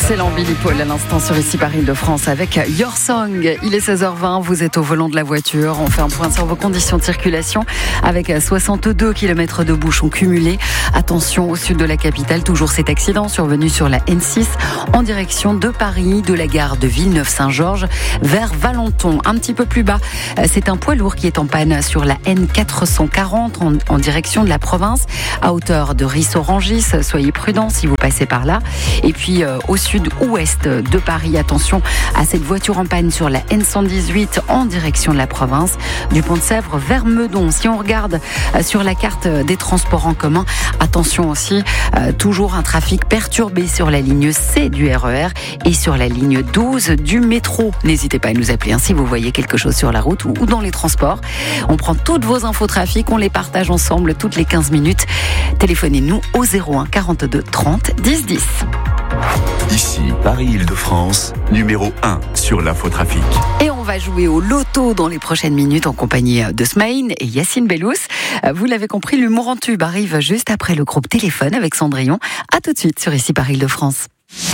L'excellent Billy Paul à l'instant sur Ici Paris de France avec Your Song. Il est 16h20, vous êtes au volant de la voiture. On fait un point sur vos conditions de circulation avec 62 km de bouchons cumulés. Attention au sud de la capitale, toujours cet accident survenu sur la N6 en direction de Paris, de la gare de Villeneuve-Saint-Georges vers Valenton. Un petit peu plus bas, c'est un poids lourd qui est en panne sur la N440 en direction de la province à hauteur de Ris-Orangis. Soyez prudents si vous passez par là. Et puis au sud-ouest de Paris, attention à cette voiture en panne sur la N118 en direction de la province, du Pont de Sèvres vers Meudon. Si on regarde sur la carte des transports en commun, attention aussi, toujours un trafic perturbé sur la ligne C du RER et sur la ligne 12 du métro. N'hésitez pas à nous appeler si vous voyez quelque chose sur la route ou dans les transports. On prend toutes vos infos trafic, on les partage ensemble toutes les 15 minutes. Téléphonez-nous au 01 42 30 10 10. Ici, Paris-Île-de-France, numéro 1 sur l'infotrafic. Et on va jouer au loto dans les prochaines minutes en compagnie de Smaïn et Yacine Bellous. Vous l'avez compris, l'humour en tube arrive juste après le groupe Téléphone avec Cendrillon. À tout de suite sur Ici Paris-Île-de-France.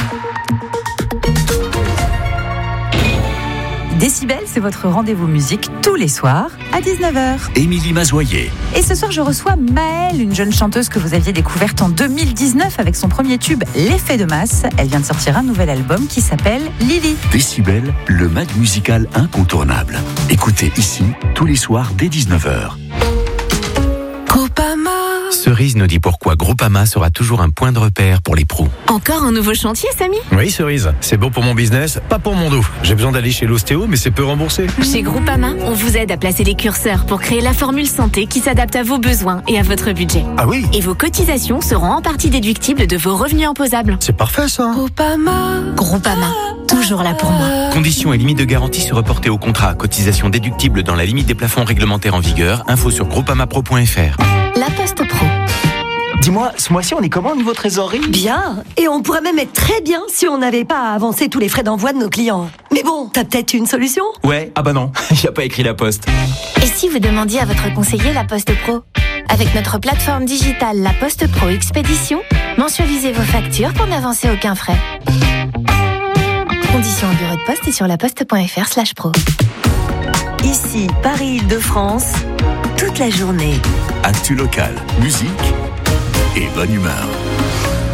Décibel, c'est votre rendez-vous musique tous les soirs à 19h. Émilie Mazoyer. Et ce soir, je reçois Maëlle, une jeune chanteuse que vous aviez découverte en 2019 avec son premier tube, L'effet de masse. Elle vient de sortir un nouvel album qui s'appelle Lily. Décibel, le mag musical incontournable. Écoutez ici, tous les soirs dès 19h. Groupama. Cerise nous dit pourquoi Groupama sera toujours un point de repère pour les pros. Encore un nouveau chantier, Samy? Oui, Cerise, c'est bon pour mon business, pas pour mon dos. J'ai besoin d'aller chez l'ostéo, mais c'est peu remboursé. Chez Groupama, on vous aide à placer les curseurs pour créer la formule santé qui s'adapte à vos besoins et à votre budget. Ah oui? Et vos cotisations seront en partie déductibles de vos revenus imposables. C'est parfait ça. Groupama, toujours là pour moi. Conditions et limites de garantie se reporter au contrat. Cotisation déductible dans la limite des plafonds réglementaires en vigueur. Info sur groupamapro.fr. La Poste Pro. Dis-moi, ce mois-ci, on est comment au niveau trésorerie? Bien. Et on pourrait même être très bien si on n'avait pas à avancer tous les frais d'envoi de nos clients. Mais bon, t'as peut-être une solution? Ouais, ah bah non, y a pas écrit La Poste. Et si vous demandiez à votre conseiller La Poste Pro? Avec notre plateforme digitale La Poste Pro Expédition, mensualisez vos factures pour n'avancer aucun frais. Conditions au bureau de poste et sur laposte.fr/pro. Ici, Paris-Île-de-France, toute la journée. Actu local, musique et bonne humeur.